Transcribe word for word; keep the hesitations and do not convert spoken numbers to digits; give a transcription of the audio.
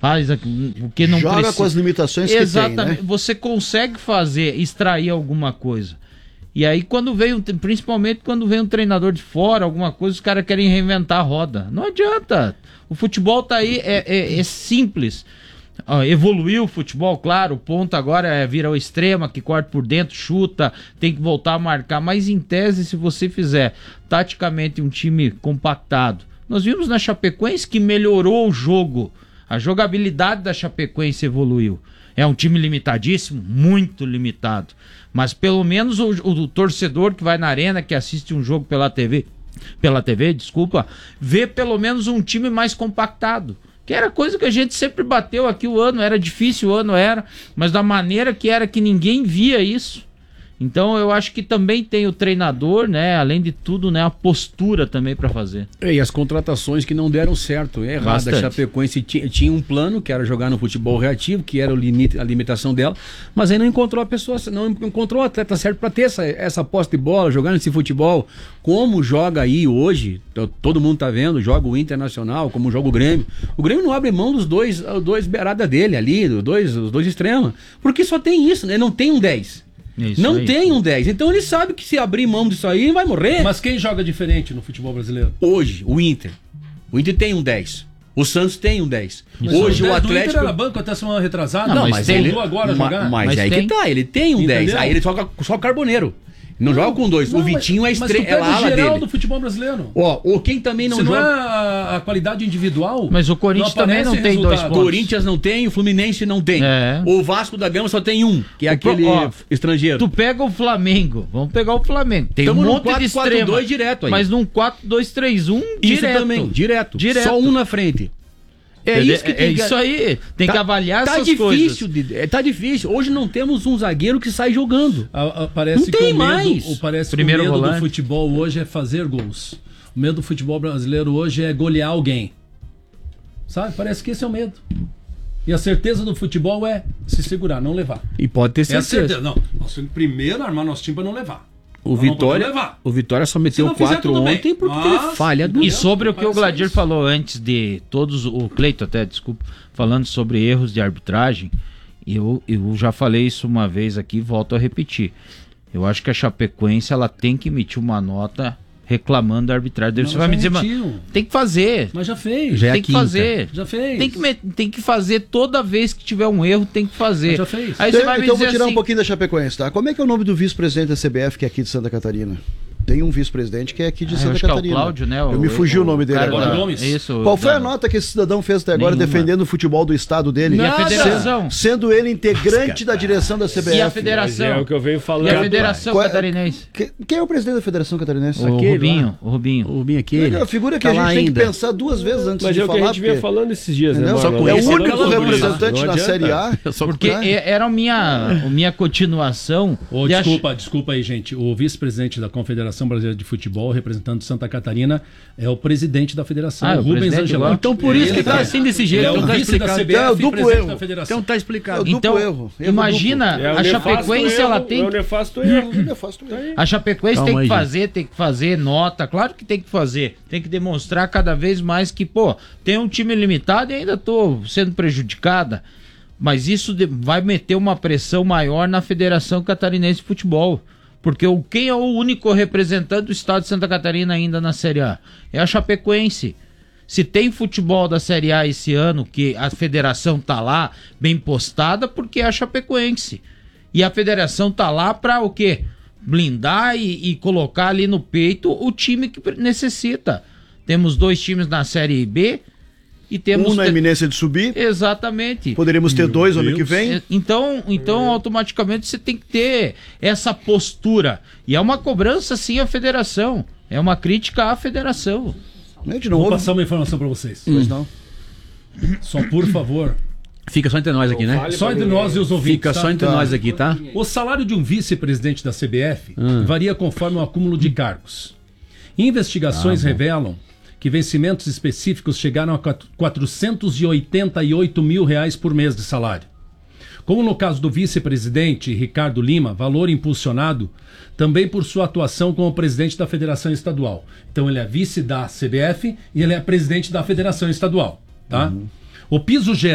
faz o que não Joga precisa. com as limitações que Exatamente. tem, né? Você consegue fazer, extrair alguma coisa. E aí quando vem, principalmente quando vem um treinador de fora, alguma coisa, os caras querem reinventar a roda. Não adianta. O futebol tá aí, é, é, é simples. Uh, evoluiu o futebol, claro, o ponto agora é virar o extrema, que corta por dentro, chuta, tem que voltar a marcar, mas em tese, se você fizer taticamente um time compactado, nós vimos na Chapecoense que melhorou o jogo, a jogabilidade da Chapecoense evoluiu. É um time limitadíssimo, muito limitado, mas pelo menos o, o, o torcedor que vai na arena, que assiste um jogo pela T V, pela T V, desculpa, vê pelo menos um time mais compactado. Que era coisa que a gente sempre bateu aqui o ano, era difícil o ano, era, mas da maneira que era que ninguém via isso. Então eu acho que também tem o treinador, né, além de tudo, né, a postura também para fazer. E as contratações que não deram certo, é errado. A Chapecoense tinha, tinha um plano, que era jogar no futebol reativo, que era o limite, a limitação dela, mas aí não encontrou a pessoa, não encontrou o atleta certo para ter essa, essa posse de bola, jogar nesse futebol, como joga aí hoje, todo mundo tá vendo, joga o Internacional, como joga o Grêmio. O Grêmio não abre mão dos dois, dois beiradas dele ali, os dois, os dois extremos, porque só tem isso, né? Não tem um dez. Isso não aí. Tem um dez, então ele sabe que se abrir mão disso aí vai morrer. Mas quem joga diferente no futebol brasileiro? Hoje, o Inter. O Inter tem um dez. O Santos tem um dez. Mas hoje o, o Atlético... O Inter era banco até semana retrasada. Não, não mas, mas ele agora ma, jogar. Mas, mas é aí tem... que tá, ele tem um Entendeu? dez. Aí ele joga só Carboneiro. Não, não joga com dois. Não, o Vitinho mas, é estrela. Mas tu pega é o geral dele. do futebol brasileiro. Ó, ou quem também não Se joga. Não é a, a qualidade individual. Mas o Corinthians não também não tem resultado. dois pontos. O Corinthians não tem, o Fluminense não tem. É. O Vasco da Gama só tem um, que é o aquele pro, ó, estrangeiro. Tu pega o Flamengo. Vamos pegar o Flamengo. Tem Tamo um monte quatro, de extrema. quatro dois direto aí. Mas num quatro dois três um direto. também, direto. direto. Só um na frente. É isso, que tem é que... isso aí, tem tá, que avaliar tá essas difícil, coisas. De, tá difícil. Hoje não temos um zagueiro que sai jogando. A, a, parece não tem que mais. O medo, parece Primeiro que o medo volante. do futebol hoje é fazer gols. O medo do futebol brasileiro hoje é golear alguém. Sabe? Parece que esse é o medo. E a certeza do futebol é se segurar, não levar. E pode ter certeza. É a certeza. Não, nós temos que primeiro armar nosso time para não levar. O Vitória, o Vitória só meteu quatro ontem porque Mas... ele falha do... E sobre o que o Gladir falou antes de todos, o Cleito até, desculpa, falando sobre erros de arbitragem, eu, eu já falei isso uma vez aqui, volto a repetir. Eu acho que a Chapecoense ela tem que emitir uma nota reclamando da arbitragem. Você vai me dizer, mas tem que fazer. Mas já fez. Já tem é que fazer. Já fez. Tem que, tem que fazer toda vez que tiver um erro, tem que fazer. Mas já fez. Aí então você vai me então dizer eu vou tirar assim, um pouquinho da Chapecoense, tá? Como é que é o nome do vice-presidente da C B F que é aqui de Santa Catarina? Tem um vice-presidente que é aqui de ah, Santa acho Catarina. Que é o Cláudio, né? O, eu me fugiu o, o nome dele agora. Gomes. Isso, Qual foi da... a nota que esse cidadão fez até agora Nenhuma. defendendo o futebol do estado dele? E a federação. Sendo ele integrante da direção da C B F. E a federação. É o que eu venho falando. E a federação Qual, catarinense. Quem é o presidente da federação catarinense? O aquele, Rubinho. lá. O Rubinho. O Rubinho aquele. É a figura que tá a gente tem ainda. que pensar duas vezes antes Mas de é o falar. que a gente vinha falando esses dias, né? Só Mano? é o Esse único não representante não na Série A. Porque era a minha, a minha continuação. Oh, de desculpa, ach... desculpa aí, gente. O vice-presidente da Confederação Brasileira de Futebol, representando Santa Catarina, é o presidente da federação, ah, o Rubens Angelotti. Então por isso que tá assim desse jeito. É o então tá vice da C B F é o e duplo presidente erro. da federação. Então tá explicado. É o então, erro. Erro imagina, é a Chapecoense ela tem. É o nefasto erro. A Chapecoense Calma tem aí, que fazer, gente. tem que fazer nota, claro que tem que fazer. Tem que demonstrar cada vez mais que, pô, tem um time limitado e ainda tô sendo prejudicada. Mas isso de, vai meter uma pressão maior na Federação Catarinense de Futebol. Porque o, quem é o único representante do estado de Santa Catarina ainda na Série A? É a Chapecoense. Se tem futebol da Série A esse ano, que a federação tá lá, bem postada, porque é a Chapecoense. E a federação tá lá para o quê? Blindar e, e colocar ali no peito o time que necessita. Temos dois times na Série B e temos... Um na iminência de subir. Exatamente. Poderíamos ter Meu dois Deus. ano que vem. Então, então automaticamente você tem que ter essa postura. E é uma cobrança, sim, à federação. É uma crítica à federação. Não Vou ouve. passar uma informação para vocês. Pois não. Só por favor. Fica só entre nós aqui, né? Só entre nós e os ouvintes. Fica tá? só entre tá. nós aqui, tá? O salário de um vice-presidente da C B F hum. varia conforme o acúmulo de cargos. Investigações ah, revelam que vencimentos específicos chegaram a quatrocentos e oitenta e oito mil reais por mês de salário. Como no caso do vice-presidente Ricardo Lima, valor impulsionado também por sua atuação como presidente da Federação Estadual. Então ele é vice da C B F e ele é presidente da Federação Estadual, tá? Uhum. O piso geral